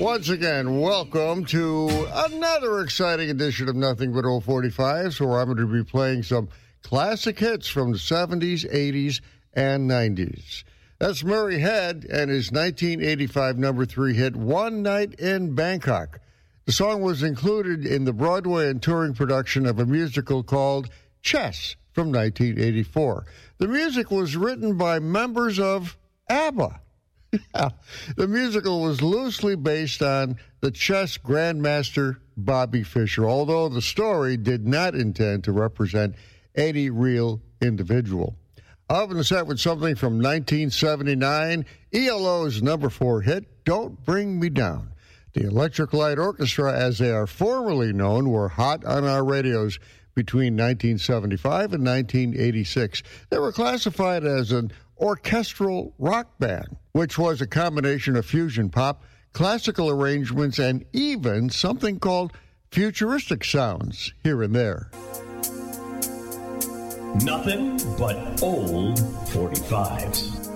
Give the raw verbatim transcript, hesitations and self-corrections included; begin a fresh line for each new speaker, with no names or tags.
Once again, welcome to another exciting edition of Nothing But Old forty-fives, where I'm going to be playing some classic hits from the seventies, eighties, and nineties. That's Murray Head and his nineteen eighty-five number three hit, One Night in Bangkok. The song was included in the Broadway and touring production of a musical called Chess from nineteen eighty-four. The music was written by members of ABBA. Yeah. The musical was loosely based on the chess grandmaster Bobby Fischer, although the story did not intend to represent any real individual. I'll open the set with something from nineteen seventy-nine, E L O's number four hit, Don't Bring Me Down. The Electric Light Orchestra, as they are formerly known, were hot on our radios between nineteen seventy-five and nineteen eighty-six. They were classified as an orchestral rock band, which was a combination of fusion pop, classical arrangements, and even something called futuristic sounds here and there.
Nothing but old forty-fives.